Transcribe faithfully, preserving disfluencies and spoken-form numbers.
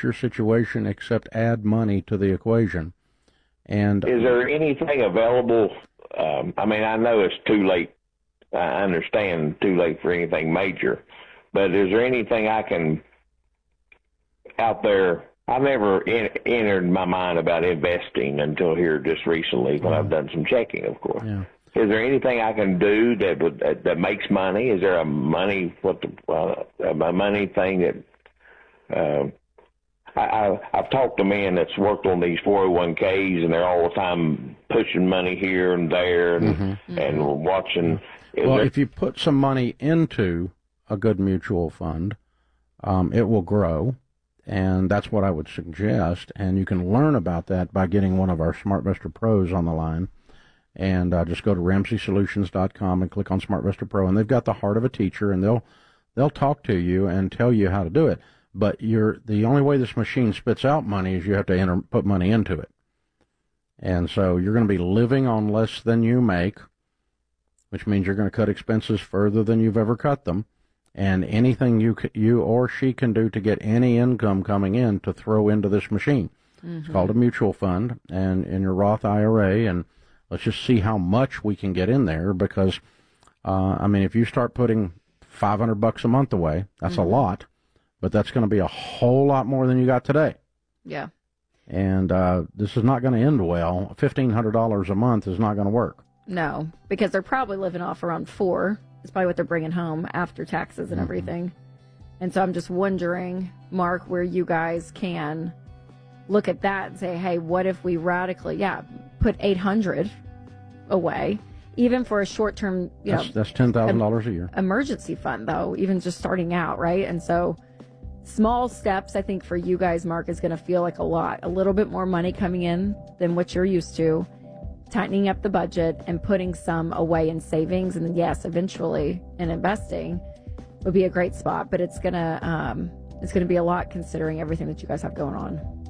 fix your situation except add money to the equation. And is there anything available? Um, I mean, I know it's too late. I understand too late for anything major, but is there anything I can out there? I've never in, entered my mind about investing until here just recently when mm. I've done some checking, of course. Yeah. Is there anything I can do that would that, that makes money? Is there a money what the uh, a money thing that uh, I, I I've talked to men that's worked on these four oh one K's and they're all the time pushing money here and there and mm-hmm. and mm-hmm. watching. Well, there... if you put some money into a good mutual fund, um, it will grow, and that's what I would suggest. And you can learn about that by getting one of our SmartVestor Pros on the line. And uh, just go to Ramsey Solutions dot com and click on SmartVestor Pro, and they've got the heart of a teacher, and they'll they'll talk to you and tell you how to do it. But you're the only way this machine spits out money is you have to enter, put money into it. And so you're going to be living on less than you make, which means you're going to cut expenses further than you've ever cut them. And anything you you or she can do to get any income coming in to throw into this machine. Mm-hmm. It's called a mutual fund, and in your Roth I R A, and let's just see how much we can get in there because, uh, I mean, if you start putting five hundred bucks a month away, that's mm-hmm. a lot, but that's going to be a whole lot more than you got today. Yeah. And uh, this is not going to end well. fifteen hundred dollars a month is not going to work. No, because they're probably living off around four. It's probably what they're bringing home after taxes and mm-hmm. everything. And so I'm just wondering, Mark, where you guys can look at that and say, hey, what if we radically, yeah, put eight hundred away, even for a short-term, you that's, know, that's ten thousand dollars a year emergency fund, though, even just starting out, right? And so small steps, I think, for you guys, Mark, is going to feel like a lot, a little bit more money coming in than what you're used to, tightening up the budget and putting some away in savings, and then yes, eventually in investing would be a great spot, but it's gonna um, it's gonna be a lot considering everything that you guys have going on.